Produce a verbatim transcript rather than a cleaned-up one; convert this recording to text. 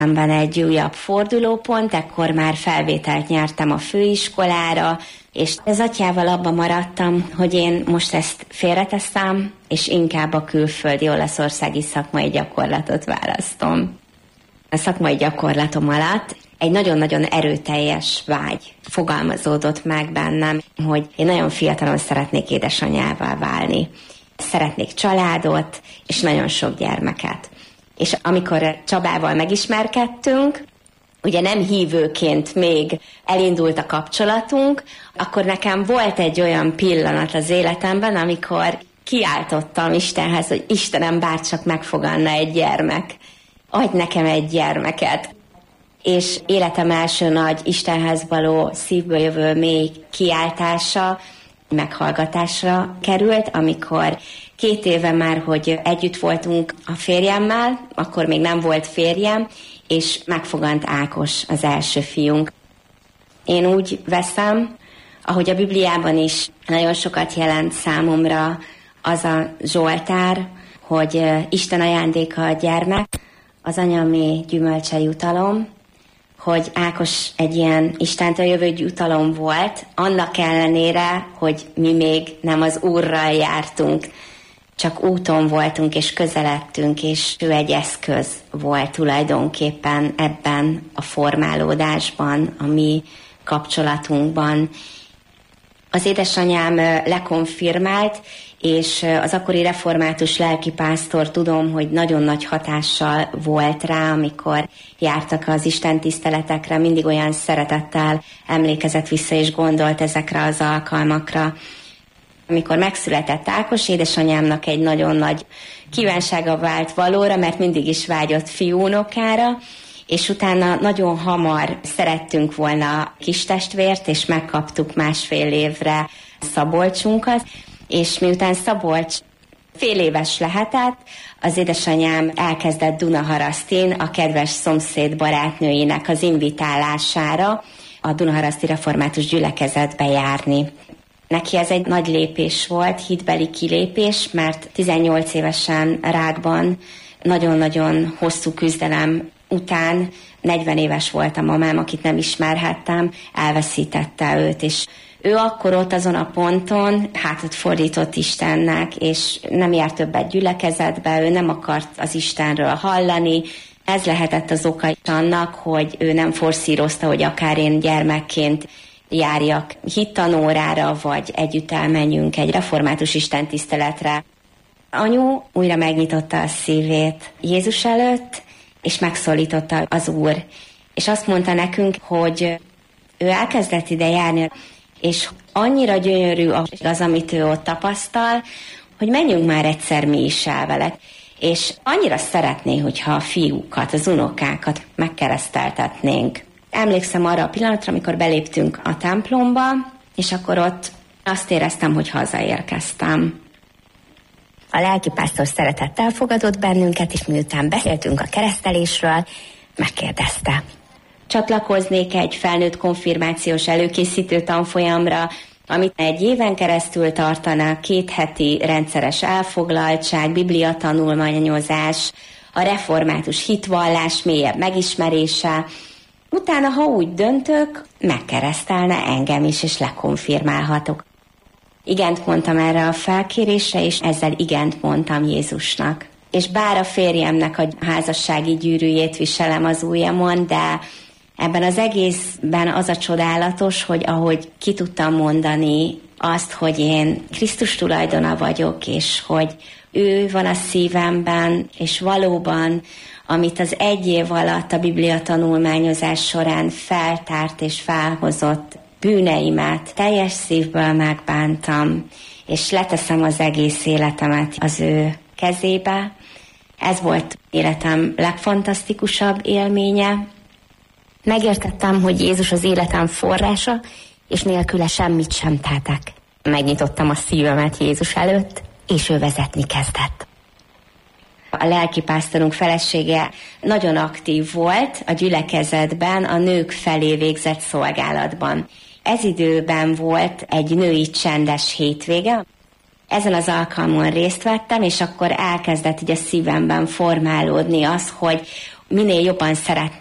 egy újabb fordulópont, ekkor már felvételt nyertem a főiskolára, és az atyával abba maradtam, hogy én most ezt félreteszem, és inkább a külföldi olaszországi szakmai gyakorlatot választom. A szakmai gyakorlatom alatt egy nagyon-nagyon erőteljes vágy fogalmazódott meg bennem, hogy én nagyon fiatalon szeretnék édesanyává válni. Szeretnék családot, és nagyon sok gyermeket. És amikor Csabával megismerkedtünk, ugye nem hívőként még elindult a kapcsolatunk, akkor nekem volt egy olyan pillanat az életemben, amikor kiáltottam Istenhez, hogy Istenem, bárcsak megfoganna egy gyermek. Adj nekem egy gyermeket. És életem első nagy Istenhez való szívből jövő mély kiáltása meghallgatásra került, amikor két éve már, hogy együtt voltunk a férjemmel, akkor még nem volt férjem, és megfogant Ákos, az első fiunk. Én úgy veszem, ahogy a Bibliában is nagyon sokat jelent számomra az a Zsoltár, hogy Isten ajándéka a gyermek, az anyamé gyümölcse jutalom, hogy Ákos egy ilyen Istentől jövő jutalom volt, annak ellenére, hogy mi még nem az Úrral jártunk, csak úton voltunk és közeledtünk, és ő egy eszköz volt tulajdonképpen ebben a formálódásban, a mi kapcsolatunkban. Az édesanyám lekonfirmált, és az akkori református lelkipásztor tudom, hogy nagyon nagy hatással volt rá, amikor jártak az istentiszteletekre, mindig olyan szeretettel emlékezett vissza és gondolt ezekre az alkalmakra. Amikor megszületett Ákos, édesanyámnak egy nagyon nagy kívánsága vált valóra, mert mindig is vágyott fiúnokára, és utána nagyon hamar szerettünk volna kistestvért, és megkaptuk másfél évre Szabolcsunkat, és miután Szabolcs fél éves lehetett, az édesanyám elkezdett Dunaharasztin a kedves szomszéd barátnőinek az invitálására a Dunaharaszti Református Gyülekezetbe járni. Neki ez egy nagy lépés volt, hitbeli kilépés, mert tizennyolc évesen rákban nagyon-nagyon hosszú küzdelem után, negyven éves volt a mamám, akit nem ismerhettem, elveszítette őt, és ő akkor ott azon a ponton hátat fordított Istennek, és nem járt többet gyülekezetbe, ő nem akart az Istenről hallani. Ez lehetett az oka annak, hogy ő nem forszírozta, hogy akár én gyermekként járjak hittanórára, vagy együtt elmenjünk egy református istentiszteletre. Anyu újra megnyitotta a szívét Jézus előtt, és megszólította az Úr. És azt mondta nekünk, hogy ő elkezdett ide járni, és annyira gyönyörű az, amit ő ott tapasztal, hogy menjünk már egyszer mi is el vele. És annyira szeretné, hogyha a fiúkat, az unokákat megkereszteltetnénk. Emlékszem arra a pillanatra, amikor beléptünk a templomba, és akkor ott azt éreztem, hogy hazaérkeztem. A lelkipásztor szeretettel fogadott bennünket, és miután beszéltünk a keresztelésről, megkérdezte. Csatlakoznék egy felnőtt konfirmációs előkészítő tanfolyamra, amit egy éven keresztül tartana, két heti rendszeres elfoglaltság, bibliatanulmányozás, a református hitvallás mélyebb megismerése. Utána, ha úgy döntök, megkeresztelne engem is, és lekonfirmálhatok. Igent mondtam erre a felkérésre, és ezzel igent mondtam Jézusnak. És bár a férjemnek a házassági gyűrűjét viselem az ujjamon, de ebben az egészben az a csodálatos, hogy ahogy ki tudtam mondani azt, hogy én Krisztus tulajdona vagyok, és hogy ő van a szívemben, és valóban, amit az egy év alatt a Biblia tanulmányozás során feltárt és felhozott bűneimet teljes szívből megbántam, és leteszem az egész életemet az ő kezébe. Ez volt életem legfantasztikusabb élménye. Megértettem, hogy Jézus az életem forrása, és nélküle semmit sem tehetek. Megnyitottam a szívemet Jézus előtt, és ő vezetni kezdett. A lelkipásztorunk felesége nagyon aktív volt a gyülekezetben, a nők felé végzett szolgálatban. Ez időben volt egy női csendes hétvége. Ezen az alkalmon részt vettem, és akkor elkezdett így a szívemben formálódni az, hogy minél jobban szeretném